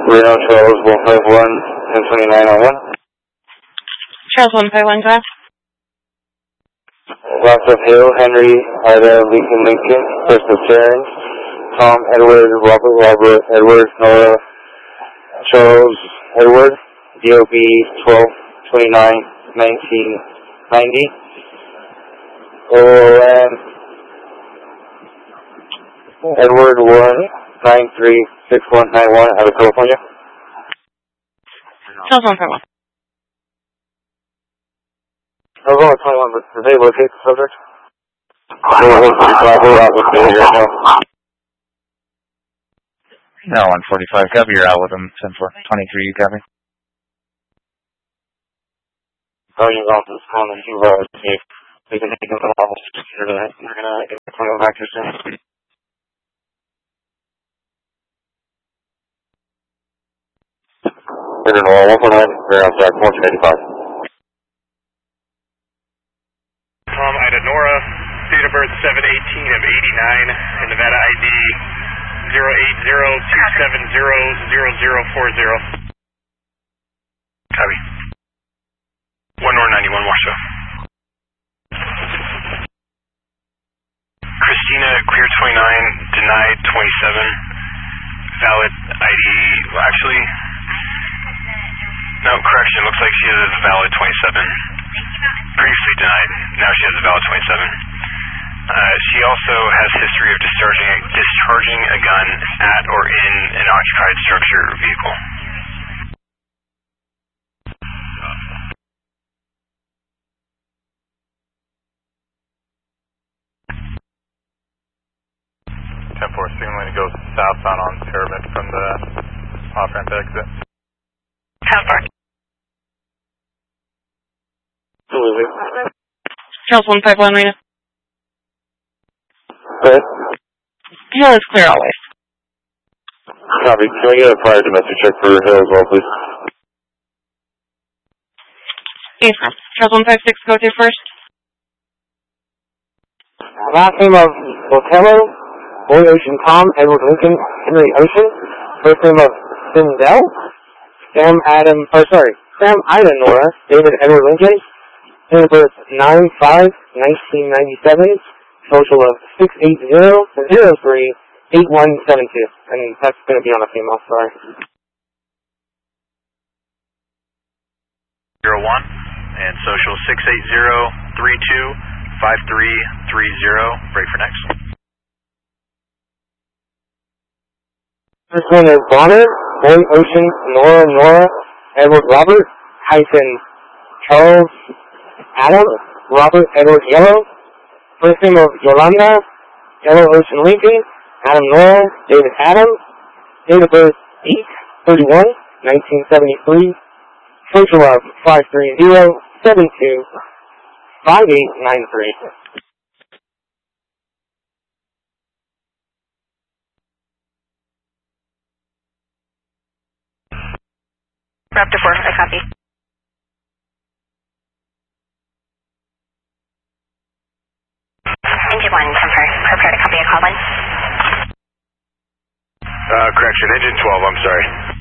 Reno Charles 151, 1029 on 1. Charles 151, go ahead. Lots of Hill, Henry, Ida, Lincoln, first of Sharon, Tom, Edward, Robert, Edward, Nora, Charles, Edward, DOB 1229 1990. OOM, Edward 1936191 out of California. Charles 151. I was only 21, but did they locate the subject? We're out with the right now. No, 145, copy, you're out with them, 10-4, 23, you copy? Oh, you're off this phone and 2 hours, safe. We can take them to the level for that. We're gonna get them back here soon. We're gonna 149, we're outside 1485. Tom, Ida, Nora, date of birth 7/18 of 89, and Nevada ID 08027000040. Copy. 1 Nora 91, Washoe. Christina, clear 29, denied 27, valid ID, well actually, no, correction, looks like she has a valid 27. Previously denied, now she has a valid 27. She also has history of discharging a gun at or in an occupied structure or vehicle. Signaling to go southbound on Pyramid from the off-ramp exit. Southbound. Absolutely. Charles 151, Reno. Good. Hill is clear always. Copy. Can we get a prior domestic check for Hill as well, please? Yes, ma'am. Charles 156, go through first. Last name of Botello, Boy Ocean Tom, Edward Lincoln, Henry Ocean. First name of Sindel, Sam Ida Nora, David Edward Lincoln. Date of birth 9/5/1997. Social of 680-03-8172. And that's going to be on a female, sorry. 01 and social 680-32-5330. Break for next. First name is Bonner, Boy Ocean, Nora, Edward Robert, Charles Adam, Robert Edward Yellow. First name of Yolanda, Yellow Ocean Lincoln, Adam Nora, David Adam. Date of birth 8/31/1973. Social of 530-72-5893. Raptor 4, I copy. Engine 1, prepare to copy a call 1. Correction, engine 12, I'm sorry.